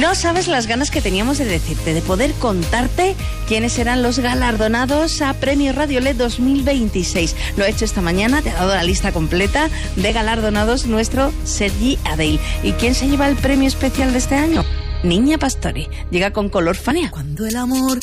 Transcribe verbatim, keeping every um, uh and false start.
No sabes las ganas que teníamos de decirte, de poder contarte quiénes serán los galardonados a Premio Radio L E D dos mil veintiséis. Lo he hecho esta mañana, te he dado la lista completa de galardonados nuestro Sergi Adell. ¿Y quién se lleva el premio especial de este año? Niña Pastori. Llega con Color Fania. Cuando el amor